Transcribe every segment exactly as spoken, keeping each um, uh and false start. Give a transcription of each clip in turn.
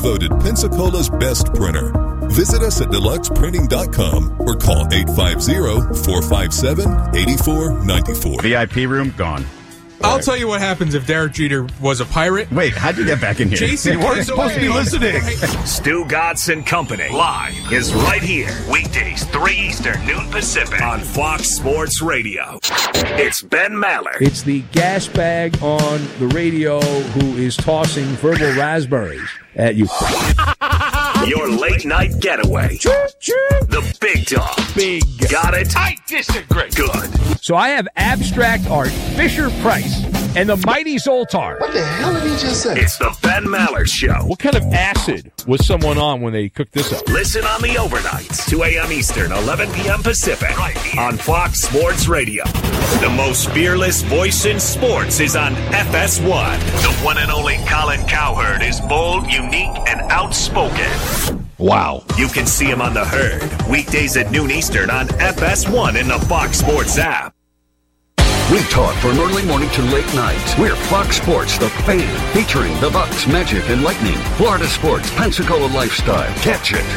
Voted Pensacola's best printer. Visit us at deluxe printing dot com or call eight five zero, four five seven, eight four nine four. V I P room gone. I'll tell you what happens if Derek Jeter was a pirate. Wait, how'd you get back in here? Jason, you weren't supposed to be listening. Stu Gatz and Company live is right here. Weekdays, three Eastern, noon Pacific on Fox Sports Radio. It's Ben Maller. It's the gas bag on the radio who is tossing verbal raspberries at you. Your late night getaway. The big dog. Big. Got it? I disagree. Good. So I have abstract art, Fisher-Price, and the mighty Zoltar. What the hell did he just say? It's the Ben Maller Show. What kind of acid was someone on when they cooked this up? Listen on the overnights, two a.m. Eastern, eleven p.m. Pacific, right here on Fox Sports Radio. The most fearless voice in sports is on F S one. The one and only Colin Cowherd is bold, unique, and outspoken. Wow. You can see him on The Herd, weekdays at noon Eastern on F S one in the Fox Sports app. We talk from early morning to late night. We're Fox Sports, the fan, featuring the Bucks, Magic, and Lightning. Florida sports, Pensacola lifestyle. Catch it.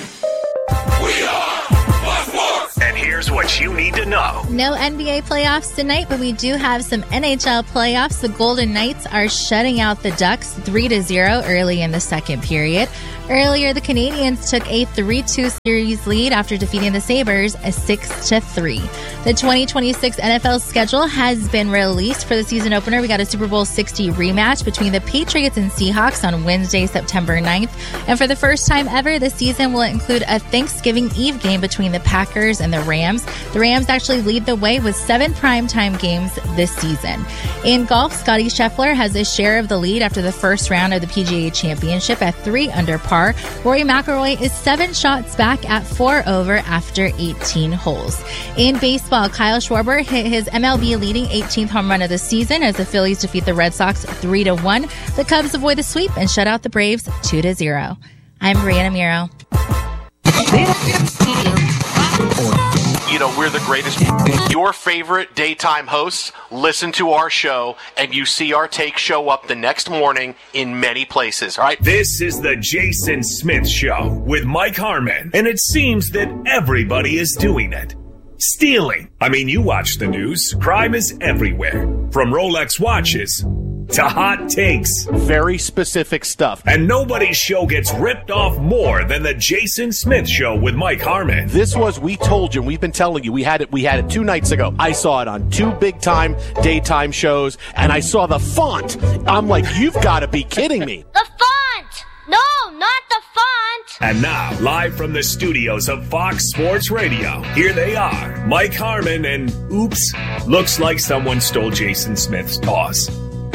We are Fox Sports. And here's what you need to know. No N B A playoffs tonight, but we do have some N H L playoffs. The Golden Knights are shutting out the Ducks three to zero early in the second period. Earlier, the Canadiens took a three two series lead after defeating the Sabres a six to three. The twenty twenty-six N F L schedule has been released for the season opener. We got a Super Bowl sixty rematch between the Patriots and Seahawks on Wednesday, September ninth. And for the first time ever, the season will include a Thanksgiving Eve game between the Packers and the Rams. The Rams actually lead the way with seven primetime games this season. In golf, Scottie Scheffler has a share of the lead after the first round of the P G A Championship at three under par. Rory McIlroy is seven shots back at four over after eighteen holes. In baseball, Kyle Schwarber hit his M L B leading eighteenth home run of the season as the Phillies defeat the Red Sox three to one. The Cubs avoid the sweep and shut out the Braves two to zero. I'm Brianna Miro. You know, we're the greatest. Your favorite daytime hosts listen to our show, and you see our take show up the next morning in many places, all right? This is the Jason Smith Show with Mike Harmon, and it seems that everybody is doing it. Stealing. I mean, you watch the news. Crime is everywhere. From Rolex watches to hot takes. Very specific stuff. And nobody's show gets ripped off more than the Jason Smith Show with Mike Harmon. This was, we told you, we've been telling you, we had it we had it two nights ago. I saw it on two big-time daytime shows, and I saw the font. I'm like, you've got to be kidding me. The font! No, not the font! And now, live from the studios of Fox Sports Radio, here they are, Mike Harmon and, oops, looks like someone stole Jason Smith's toss.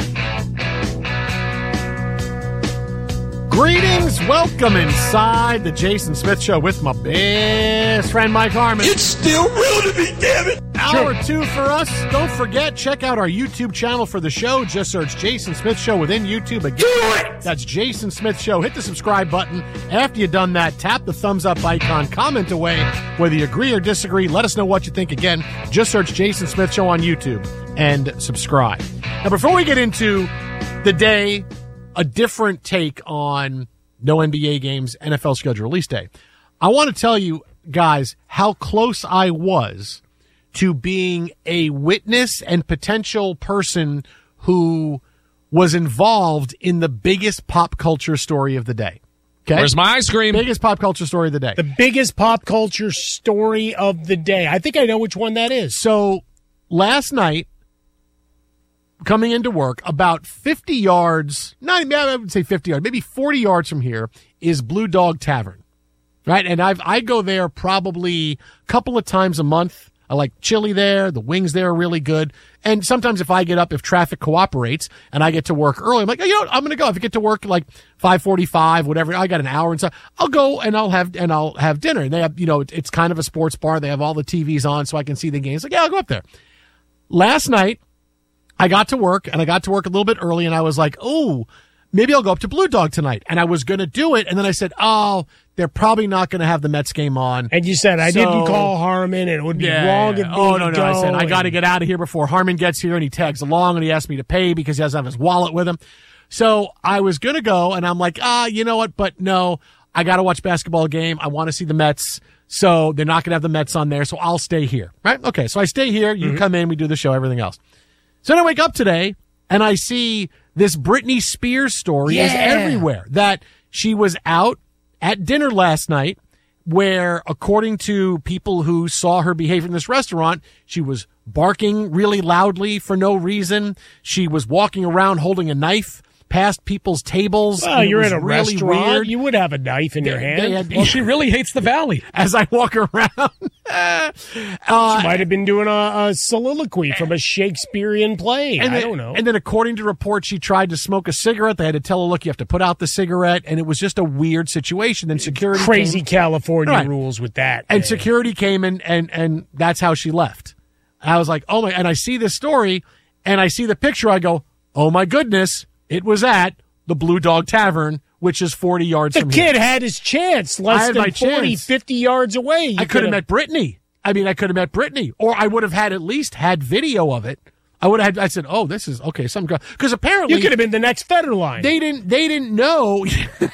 Greetings, welcome inside the Jason Smith Show with my best friend Mike Harmon. It's still real to me, damn it! Hour two for us. Don't forget, check out our YouTube channel for the show. Just search Jason Smith Show within YouTube. Again, Do it! That's Jason Smith Show. Hit the subscribe button. After you've done that, tap the thumbs up icon. Comment away whether you agree or disagree. Let us know what you think. Again, just search Jason Smith Show on YouTube and subscribe. Now, before we get into the day, a different take on no N B A games, N F L schedule release day, I want to tell you guys how close I was to being a witness and potential person who was involved in the biggest pop culture story of the day. Okay? Where's my ice cream? Biggest pop culture story of the day. The biggest pop culture story of the day. I think I know which one that is. So last night, coming into work, about fifty yards, not I would say fifty yards, maybe forty yards from here is Blue Dog Tavern, right? And I've, I go there probably a couple of times a month. I like chili there. The wings there are really good. And sometimes if I get up, if traffic cooperates and I get to work early, I'm like, oh, you know what? I'm going to go. If I get to work like five forty-five, whatever, I got an hour and stuff, I'll go and I'll have, and I'll have dinner. And they have, you know, it's kind of a sports bar. They have all the T Vs on so I can see the games. Like, yeah, I'll go up there. Last night, I got to work, and I got to work a little bit early, and I was like, oh, maybe I'll go up to Blue Dog tonight. And I was going to do it, and then I said, oh, they're probably not going to have the Mets game on. And you said, I so, didn't call Harmon, and it would be yeah, wrong of me Oh, no, to no, go. I said, I got to and... get out of here before Harmon gets here, and he tags along, and he asked me to pay because he doesn't have his wallet with him. So I was going to go, and I'm like, ah, you know what? But no, I got to watch basketball game. I want to see the Mets. So they're not going to have the Mets on there. So I'll stay here. Right? Okay. So I stay here. You mm-hmm. come in. We do the show, everything else. So then I wake up today, and I see this Britney Spears story yeah. is everywhere. That she was out at dinner last night where, according to people who saw her behave in this restaurant, she was barking really loudly for no reason. She was walking around holding a knife past people's tables. Well, you're in a really restaurant. Weird. You would have a knife in they, your hand. Had, well, she really hates the Valley. As I walk around. uh, she might have been doing a, a soliloquy from a Shakespearean play. And I then, don't know. And then according to reports, she tried to smoke a cigarette. They had to tell her, look, you have to put out the cigarette. And it was just a weird situation. Then security Crazy came, California right. rules with that. And man. security came in, and, and that's how she left. I was like, oh my, and I see this story, and I see the picture. I go, oh my goodness, it was at the Blue Dog Tavern, which is forty yards the from here. The here. kid had his chance less than forty, chance. fifty yards away. You I could have met Britney. I mean, I could have met Britney. Or I would have had at least had video of it. I would have had, I said, oh, this is, okay, some because apparently. You could have been the next Federline. They didn't, they didn't know.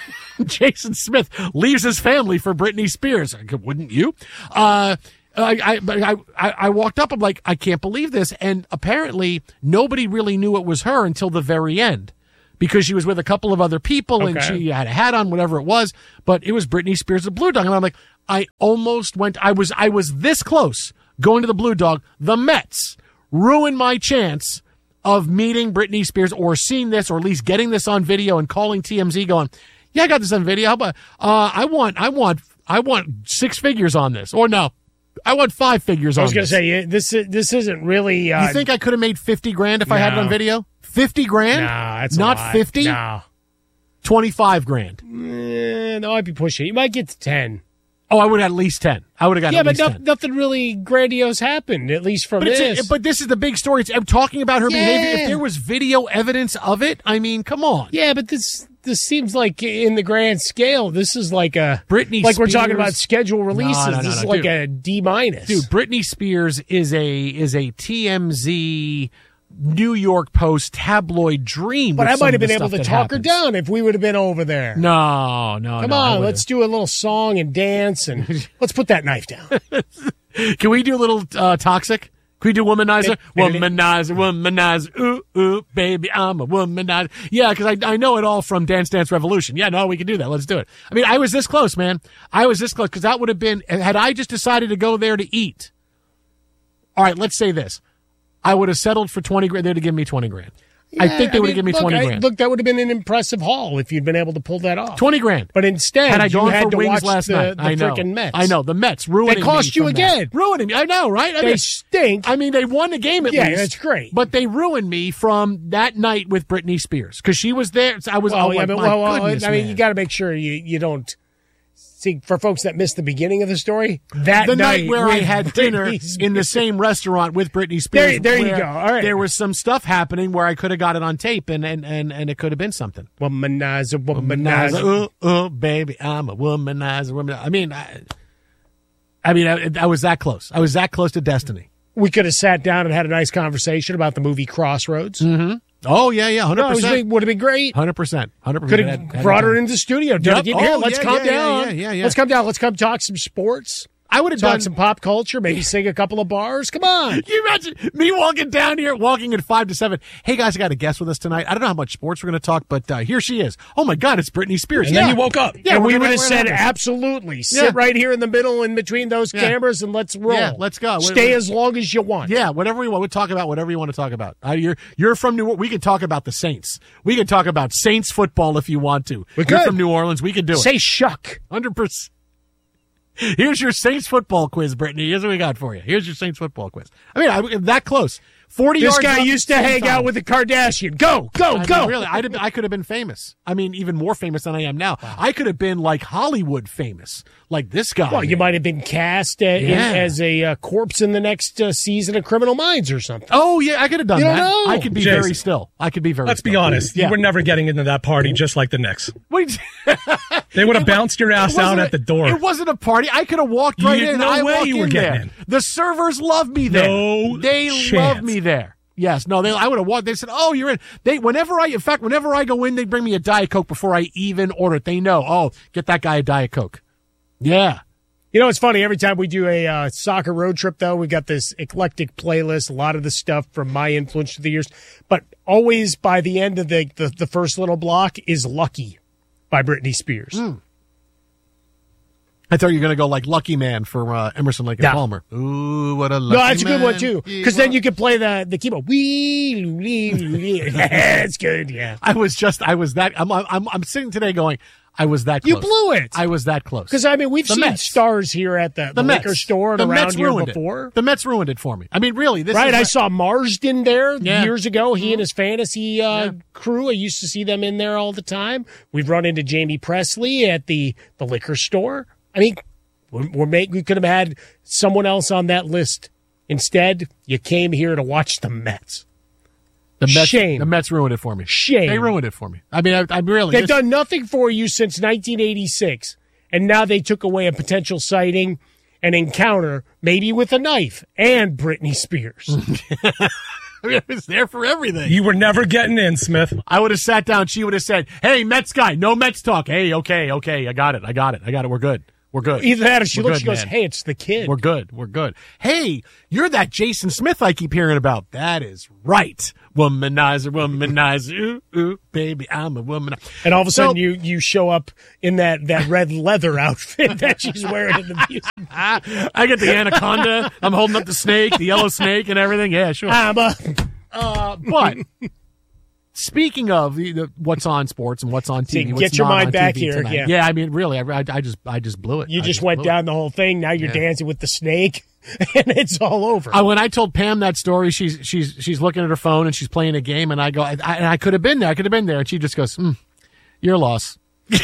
Jason Smith leaves his family for Britney Spears. Wouldn't you? Uh, I, I, I, I walked up. I'm like, I can't believe this. And apparently nobody really knew it was her until the very end. Because she was with a couple of other people and okay. she had a hat on, whatever it was, but it was Britney Spears, the Blue Dog. And I'm like, I almost went, I was, I was this close going to the Blue Dog. The Mets ruined my chance of meeting Britney Spears or seeing this or at least getting this on video and calling T M Z going, yeah, I got this on video. How about, uh, I want, I want, I want six figures on this. Or no, I want five figures on this. I was going to say, this, this isn't really. Uh, you think I could have made fifty grand if no. I had it on video? fifty grand? Nah, that's not a lot. fifty? No. twenty-five grand. Eh, no, I'd be pushing. You might get to ten. Oh, I would have at least ten. I would have got yeah, at least but no, ten. nothing really grandiose happened, at least from but this. It's a, but this is the big story. It's I'm talking about her yeah. behavior. If there was video evidence of it, I mean, come on. Yeah, but this this seems like in the grand scale, this is like a Britney like Spears, we're talking about schedule releases. No, no, no, this no, is like dude. a D minus. Dude, Britney Spears is a is a T M Z New York Post tabloid dream. But I might have been able able to talk happens. her down if we would have been over there. No, no, Come no, on, let's do a little song and dance, and let's put that knife down. Can we do a little uh, Toxic? Can we do Womanizer? Womanizer, Womanizer, ooh, ooh, baby, I'm a womanizer. Yeah, because I, I know it all from Dance Dance Revolution. Yeah, no, we can do that. Let's do it. I mean, I was this close, man. I was this close, because that would have been, had I just decided to go there to eat. All right, let's say this. I would have settled for twenty grand. They'd have given me twenty grand. Yeah, I think they I would mean, have given me look, twenty I, grand. Look, that would have been an impressive haul if you'd been able to pull that off. twenty grand. But instead, had I you gone had for to wings watch last the, night. the I know. freaking Mets. I know. The Mets ruining They cost me you again. That. Ruining me. I know, right? I they mean, stink. I mean, they won the game at yeah, least. Yeah, that's great. But they ruined me from that night with Britney Spears because she was there. I was. Well, oh, yeah, like, but my well, goodness, I mean, man. you got to make sure you you don't. See, for folks that missed the beginning of the story, that the night, night where I had Britney dinner Spears. in the same restaurant with Britney Spears. There, there you go. All right. There was some stuff happening where I could have got it on tape, and and, and, and it could have been something. Womanizer, womanizer. Oh, oh, baby, I'm a womanizer. womanizer. I mean, I, I mean, I, I was that close. I was that close to destiny. We could have sat down and had a nice conversation about the movie Crossroads. Mm-hmm. Oh, yeah, yeah, one hundred percent. No, it would have been great. one hundred percent. one hundred percent. Could have brought her into the studio. Yep. Here, oh, let's yeah, calm yeah, down. Yeah, yeah, yeah. Let's come down. Let's come talk some sports. I would have talk done some pop culture, maybe sing a couple of bars. Come on. Can you imagine me walking down here, walking at five to seven? Hey, guys, I got a guest with us tonight. I don't know how much sports we're going to talk, but uh, here she is. Oh, my God, it's Britney Spears. And yeah. then you woke up. Yeah, and we gonna, would have said happen. absolutely. Sit yeah. right here in the middle in between those yeah. cameras and let's roll. Yeah, let's go. Stay we're, as long as you want. Yeah, whatever we want. We'll talk about whatever you want to talk about. Uh, you're you're from New Orleans. We can talk about the Saints. We can talk about Saints football if you want to. We you're could. from New Orleans. We can do it. Say shuck. one hundred percent. Here's your Saints football quiz, Brittany. Here's what we got for you. Here's your Saints football quiz. I mean, I, that close. forty This yards guy up, used to hang time. out with the Kardashian. Go, go, I go. mean, really, I'd have, I could have been famous. I mean, even more famous than I am now. Wow. I could have been like Hollywood famous, like this guy. Well, you might have been cast uh, yeah. in, as a uh, corpse in the next uh, season of Criminal Minds or something. Oh, yeah, I could have done you that. Don't know. I could be Jason, very still. I could be very Let's still. be honest. Yeah. You were never getting into that party just like the Knicks. Wait. They would have bounced your ass out a, at the door. It wasn't a party. I could have walked right you, in. No I way walk you were in getting there. in. The servers love me there. No They chance. love me there. Yes. No, they, I would have walked. They said, oh, you're in. They, whenever I, in fact, whenever I go in, they bring me a Diet Coke before I even order it. They know, oh, get that guy a Diet Coke. Yeah. You know, it's funny. Every time we do a uh, soccer road trip, though, we've got this eclectic playlist, a lot of the stuff from my influence through the years. But always by the end of the, the, the first little block is Lucky by Britney Spears. Mm. I thought you were going to go like Lucky Man for uh, Emerson, Lake and No. Palmer. Ooh, what a lucky No, that's a good man. one, too. Because then you can play the, the keyboard. Wee, wee, wee. That's good, yeah. I was just, I was that, I'm, I'm, I'm sitting today going, I was that close. You blew it. I was that close. Because, I mean, we've The seen Mets. stars here at the, the, The Mets. liquor store and The around Mets here ruined before. It. The Mets ruined it for me. I mean, really. This Right, is I what- saw Marsden there Yeah. years ago. He and his fantasy uh, Yeah. crew. I used to see them in there all the time. We've run into Jamie Presley at the, the liquor store. I mean, we're, we're make, we could have had someone else on that list. Instead, you came here to watch the Mets. The Mets, Shame. The Mets ruined it for me. Shame. They ruined it for me. I mean, I, I really. They've this- done nothing for you since nineteen eighty-six, and now they took away a potential sighting, an encounter, maybe with a knife, and Britney Spears. I mean, I was there for everything. You were never getting in, Smith. I would have sat down. She would have said, "Hey, Mets guy, no Mets talk. Hey, okay, okay, I got it, I got it, I got it. We're good. We're good." Either that or she We're looks, good, she goes, man. hey, it's the kid. We're good. We're good. Hey, you're that Jason Smith I keep hearing about. That is right. Womanizer, womanizer. Ooh, ooh, baby, I'm a womanizer. And all of a So- sudden, you you show up in that, that red leather outfit that she's wearing in the music. I get the anaconda. I'm holding up the snake, the yellow snake, and everything. Yeah, sure. I'm a, Uh, but speaking of the, the, what's on sports and what's on T V, See, what's get your not mind on back T V here, tonight. yeah. I mean, really, I, I, I just, I just blew it. you I just went blew it. down the whole thing. Now you're Yeah. dancing with the snake, and it's all over. I, when I told Pam that story, she's she's she's looking at her phone and she's playing a game, and I go, I, I, and I could have been there, I could have been there, and she just goes, mm, "Your loss."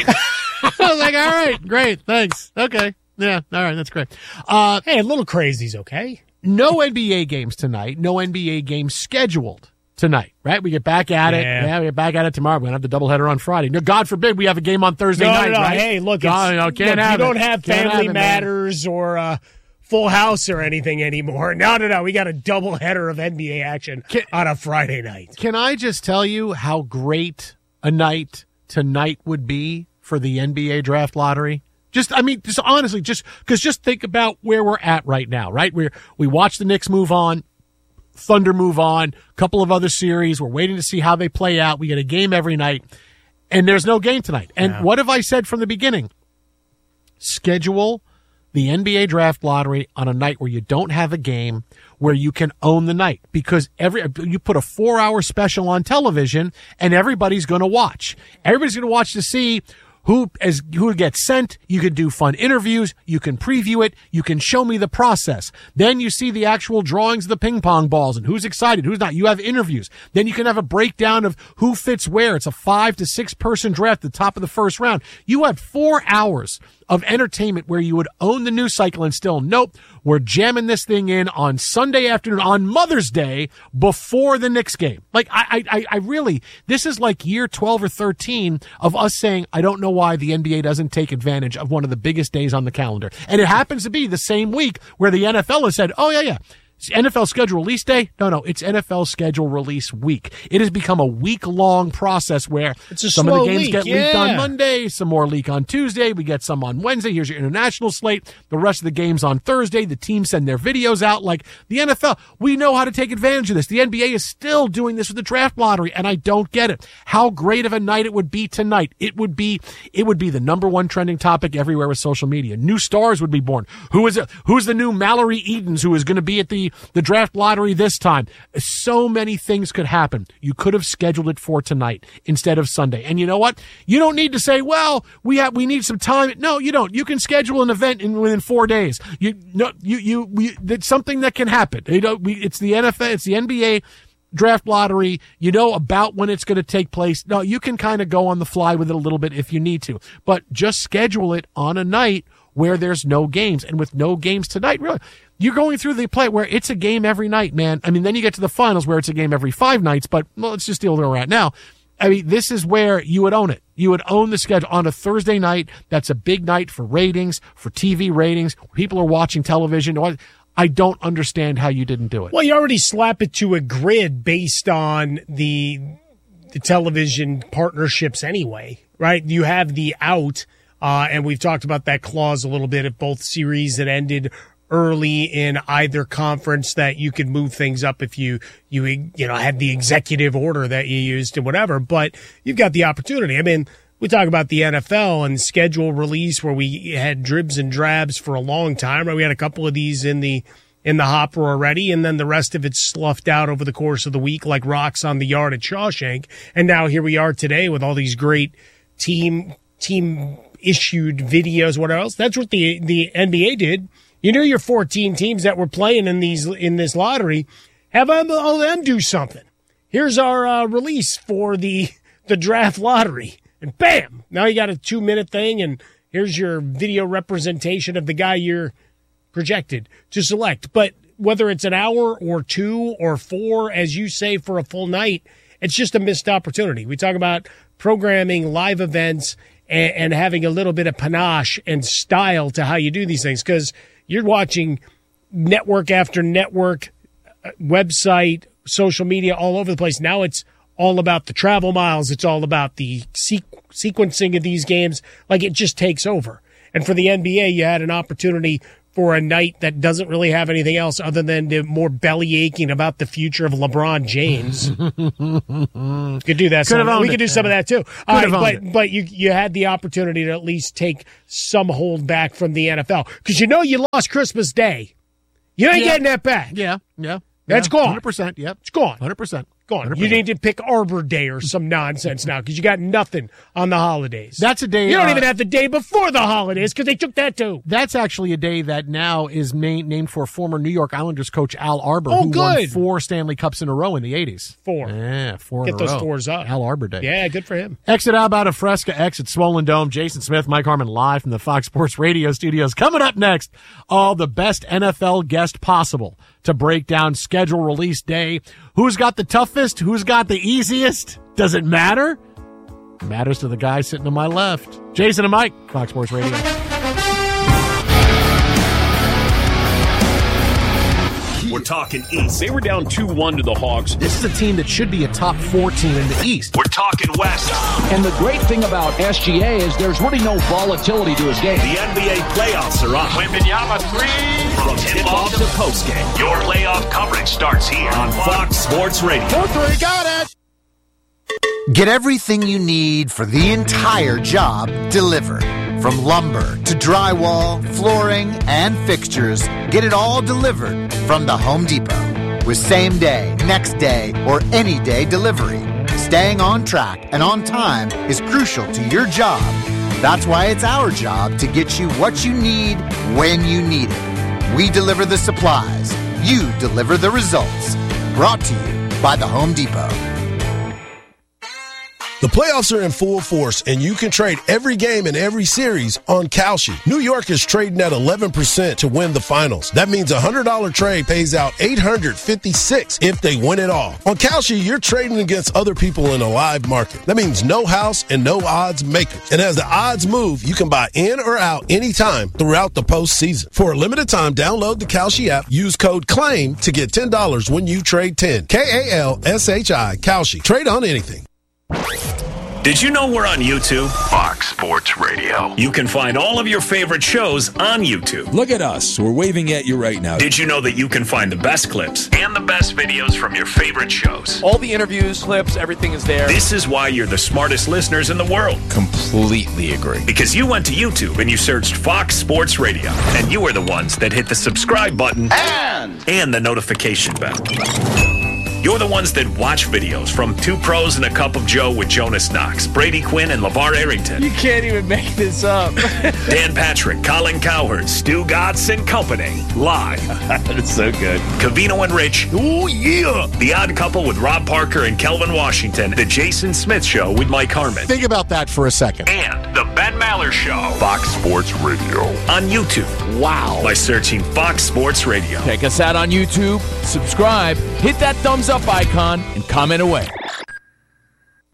I was like, "All right, great, thanks, okay, yeah, all right, that's great." Uh, hey, a little crazy's okay. no N B A games tonight. No N B A games scheduled tonight. Right? We get back at it. Yeah. Yeah, we get back at it tomorrow. We're gonna have the doubleheader on Friday. No, God forbid we have a game on Thursday No, night. no, no. Right? Hey, look, God, it's, no, can't look, have you it. don't have Can't Family have it, man. Matters or uh, Full House or anything anymore. No, no, no. We got a doubleheader of N B A action Can- on a Friday night. Can I just tell you how great a night tonight would be for the N B A draft lottery? Just, I mean, just honestly, just because just think about where we're at right now, right? We're, we watch the Knicks move on, Thunder move on, a couple of other series. We're waiting to see how they play out. We get a game every night, and there's no game tonight. And Yeah. what have I said from the beginning? Schedule the N B A draft lottery on a night where you don't have a game, where you can own the night, because every you put a four hour special on television and everybody's going to watch. Everybody's going to watch to see who as who gets sent. You can do fun interviews. You can preview it. You can show me the process. Then you see the actual drawings of the ping pong balls and who's excited, who's not. You have interviews. Then you can have a breakdown of who fits where. It's a five to six person draft at the top of the first round. You had four hours of entertainment where you would own the news cycle and still, nope, we're jamming this thing in on Sunday afternoon, on Mother's Day, before the Knicks game. Like, I, I, I really, this is like year twelve or thirteen of us saying, I don't know why the N B A doesn't take advantage of one of the biggest days on the calendar. And it happens to be the same week where the N F L has said, oh, yeah, yeah. N F L schedule release day? No, no, it's N F L schedule release week. It has become a week-long process where It's a some of slow the games leak, get leaked yeah. on Monday, some more leak on Tuesday, we get some on Wednesday. Here's your international slate. The rest of the games on Thursday. The teams send their videos out. Like the N F L, we know how to take advantage of this. The N B A is still doing this with the draft lottery, and I don't get it. How great of a night it would be tonight. It would be, it would be the number one trending topic everywhere with social media. New stars would be born. Who is it? Who's the new Mallory Edens who is going to be at the, the draft lottery this time? So many things could happen. You could have scheduled it for tonight instead of Sunday. And you know what? You don't need to say, well, we have, we need some time. No, you don't. You can schedule an event in within four days. You no, you, you, we, it's something that can happen. You know, we, it's the N F L, it's the N B A draft lottery. You know about when it's going to take place. No, you can kind of go on the fly with it a little bit if you need to, but just schedule it on a night where there's no games. And with no games tonight, really, you're going through the play where it's a game every night, man. I mean, then you get to the finals where it's a game every five nights, but well, let's just deal with where we're at now. I mean, this is where you would own it. You would own the schedule on a Thursday night. That's a big night for ratings, for T V ratings. People are watching television. I don't understand how you didn't do it. Well, you already slap it to a grid based on the the television partnerships anyway, right? You have the out, uh, and we've talked about that clause a little bit at both series that ended early in either conference, that you could move things up if you, you, you know, had the executive order that you used and whatever, but you've got the opportunity. I mean, we talk about the N F L and schedule release where we had dribs and drabs for a long time, right? We had a couple of these in the, in the hopper already, and then the rest of it's sloughed out over the course of the week like rocks on the yard at Shawshank. And now here we are today with all these great team, team issued videos, whatever else. That's what the, the N B A did. You knew your fourteen teams that were playing in these in this lottery. Have them, all of them do something. Here's our uh, release for the the draft lottery, and bam! Now you got a two minute thing, and here's your video representation of the guy you're projected to select. But whether it's an hour or two or four, as you say, for a full night, it's just a missed opportunity. We talk about programming, live events, and, and having a little bit of panache and style to how you do these things, because you're watching network after network, website, social media, all over the place. Now it's all about the travel miles. It's all about the sequ- sequencing of these games. Like, it just takes over. And for the N B A, you had an opportunity for a night that doesn't really have anything else other than the more belly aching about the future of LeBron James. Could do that. Some, we could do it. some of that too. All right, but it. but you you had the opportunity to at least take some hold back from the N F L, because you know you lost Christmas Day. You ain't yeah. getting that back. Yeah, yeah. That's yeah. gone. one hundred percent. Yep. It's gone. one hundred percent. Gone. one hundred percent. You need to pick Arbor Day or some nonsense now, because you got nothing on the holidays. That's a day. You don't uh, even have the day before the holidays, because they took that too. That's actually a day that now is main, named for former New York Islanders coach Al Arbor, oh, who good. won four Stanley Cups in a row in the eighties. Four. Yeah, four Get in a those row. fours up. Al Arbor Day. Yeah, good for him. Exit out about a Fresca X at Swollen Dome. Jason Smith, Mike Harmon live from the Fox Sports Radio studios. Coming up next, all the best N F L guest possible to break down schedule release day. Who's got the toughest? Who's got the easiest? Does it matter? It matters to the guy sitting to my left. Jason and Mike, Fox Sports Radio. We're talking East. They were down two one to the Hawks. This is a team that should be a top four team in the East. We're talking West. And the great thing about S G A is there's really no volatility to his game. The N B A playoffs are on. Wembanyama three. From tip-off to postgame, your playoff coverage starts here on Fox Sports Radio. four three, got it! Get everything you need for the entire job delivered. From lumber to drywall, flooring, and fixtures, get it all delivered from the Home Depot. With same day, next day, or any day delivery. Staying on track and on time is crucial to your job. That's why it's our job to get you what you need when you need it. We deliver the supplies. You deliver the results. Brought to you by the Home Depot. The playoffs are in full force, and you can trade every game in every series on Kalshi. New York is trading at eleven percent to win the finals. That means a one hundred dollars trade pays out eight hundred fifty-six dollars if they win it all. On Kalshi, you're trading against other people in a live market. That means no house and no odds makers. And as the odds move, you can buy in or out anytime throughout the postseason. For a limited time, download the Kalshi app. Use code CLAIM to get ten dollars when you trade ten. K A L S H I, Kalshi. Trade on anything. Did you know we're on YouTube? Fox Sports Radio. You can find all of your favorite shows on YouTube. Look at us. We're waving at you right now. Did you know that you can find the best clips and the best videos from your favorite shows? All the interviews, clips, everything is there. This is why you're the smartest listeners in the world. Completely agree. Because you went to YouTube and you searched Fox Sports Radio, and you were the ones that hit the subscribe button and, and the notification bell. You're the ones that watch videos from Two Pros and a Cup of Joe with Jonas Knox, Brady Quinn, and LeVar Arrington. You can't even make this up. Dan Patrick, Colin Cowherd, Stu Gatz and Company. Live. That's so good. Covino and Rich. Oh, yeah. The Odd Couple with Rob Parker and Kelvin Washington. The Jason Smith Show with Mike Harmon. Think about that for a second. And The Ben Maller Show. Fox Sports Radio. On YouTube. Wow. By searching Fox Sports Radio. Check us out on YouTube. Subscribe. Hit that thumbs up icon and comment away.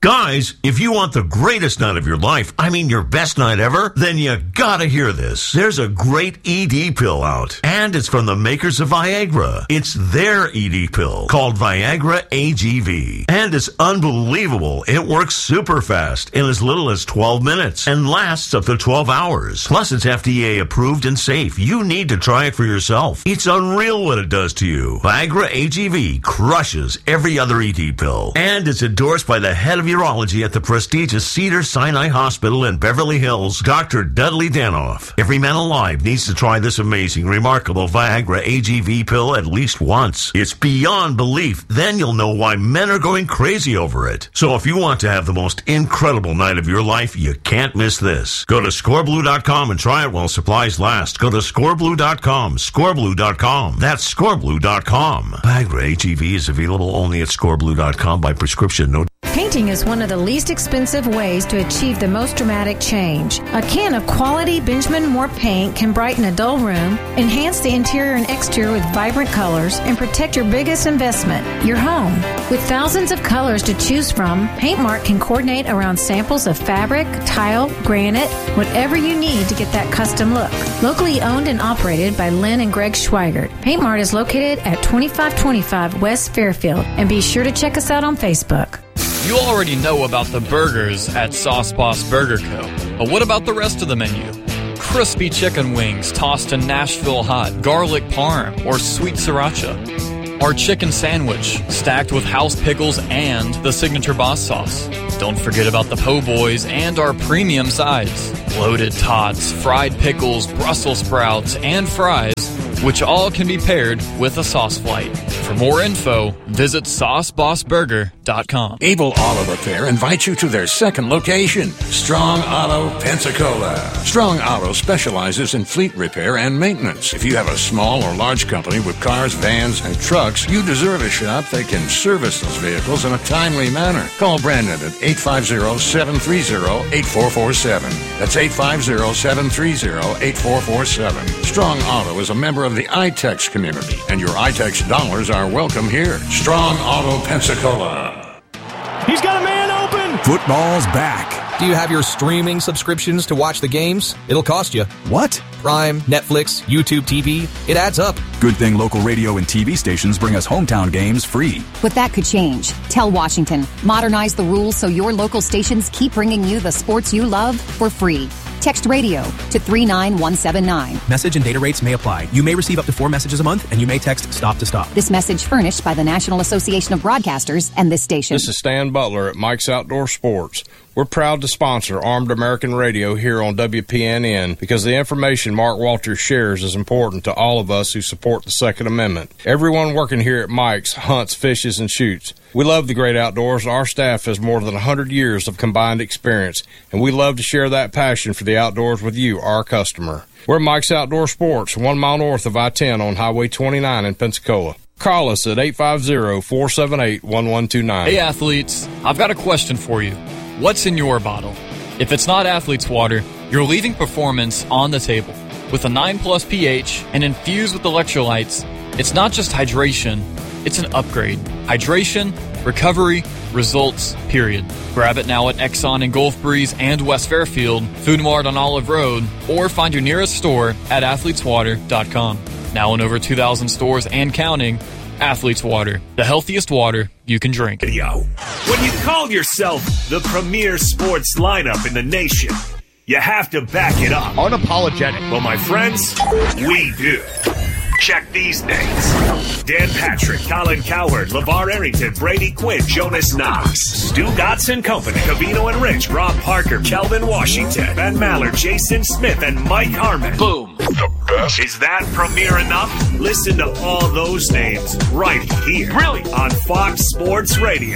Guys, if you want the greatest night of your life, I mean your best night ever, then you gotta hear this. There's a great E D pill out, and it's from the makers of Viagra. It's their E D pill called Viagra A G V, and it's unbelievable. It works super fast in as little as twelve minutes and lasts up to twelve hours. Plus, it's F D A approved and safe. You need to try it for yourself. It's unreal what it does to you. Viagra A G V crushes every other E D pill, and it's endorsed by the head of urology at the prestigious Cedars-Sinai Hospital in Beverly Hills, Doctor Dudley Danoff. Every man alive needs to try this amazing, remarkable Viagra A G V pill at least once. It's beyond belief. Then you'll know why men are going crazy over it. So if you want to have the most incredible night of your life, you can't miss this. Go to score blue dot com and try it while supplies last. Go to score blue dot com, score blue dot com. That's score blue dot com. Viagra A G V is available only at score blue dot com by prescription. No. Painting is one of the least expensive ways to achieve the most dramatic change. A can of quality Benjamin Moore paint can brighten a dull room, enhance the interior and exterior with vibrant colors, and protect your biggest investment, your home. With thousands of colors to choose from, PaintMart can coordinate around samples of fabric, tile, granite, whatever you need to get that custom look. Locally owned and operated by Lynn and Greg Schweigert, PaintMart is located at twenty-five twenty-five West Fairfield, and be sure to check us out on Facebook. You already know about the burgers at Sauce Boss Burger Co. But what about the rest of the menu? Crispy chicken wings tossed in Nashville hot, garlic parm, or sweet sriracha. Our chicken sandwich, stacked with house pickles and the signature Boss sauce. Don't forget about the po' boys and our premium sides. Loaded tots, fried pickles, Brussels sprouts, and fries, which all can be paired with a sauce flight. For more info, visit sauce boss burger dot com. Able Auto Repair invites you to their second location, Strong Auto, Pensacola. Strong Auto specializes in fleet repair and maintenance. If you have a small or large company with cars, vans, and trucks, you deserve a shop that can service those vehicles in a timely manner. Call Brandon at eight five zero, seven three zero, eight four four seven. That's eight five zero, seven three zero, eight four four seven. Strong Auto is a member of the I TEX community, and your I TEX dollars are welcome here. Strong Auto, Pensacola. He's got a man open! Football's back. Do you have your streaming subscriptions to watch the games? It'll cost you. What? Prime, Netflix, YouTube T V. It adds up. Good thing local radio and T V stations bring us hometown games free. But that could change. Tell Washington. Modernize the rules so your local stations keep bringing you the sports you love for free. Text radio to three nine one seven nine. Message and data rates may apply. You may receive up to four messages a month, and you may text stop to stop. This message furnished by the National Association of Broadcasters and this station. This is Stan Butler at Mike's Outdoor Sports. We're proud to sponsor Armed American Radio here on W P N N because the information Mark Walters shares is important to all of us who support the Second Amendment. Everyone working here at Mike's hunts, fishes, and shoots. We love the great outdoors. Our staff has more than one hundred years of combined experience, and we love to share that passion for the outdoors with you, our customer. We're Mike's Outdoor Sports, one mile north of I ten on Highway twenty-nine in Pensacola. Call us at eight five zero, four seven eight, one one two nine. Hey, athletes, I've got a question for you. What's in your bottle? If it's not Athlete's Water, you're leaving performance on the table. With a nine plus pH and infused with electrolytes, it's not just hydration, it's an upgrade. Hydration, recovery, results, period. Grab it now at Exxon and Gulf Breeze and West Fairfield, Food Mart on Olive Road, or find your nearest store at athletes water dot com. Now in over two thousand stores and counting, Athlete's Water, the healthiest water you can drink. When you call yourself the premier sports lineup in the nation, you have to back it up. Unapologetic. Well, my friends, we do. Check these names. Dan Patrick, Colin Cowherd, LeVar Arrington, Brady Quinn, Jonas Knox, Stu Gotts and Company, Cavino and Rich, Rob Parker, Kelvin Washington, Ben Mallard, Jason Smith, and Mike Harmon. Boom. The best. Is that premier enough? Listen to all those names right here. Really? On Fox Sports Radio.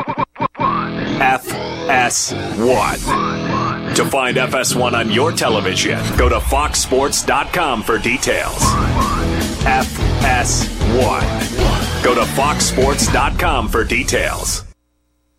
F S one. To find F S one on your television, go to fox sports dot com for details. F S one. Go to fox sports dot com for details.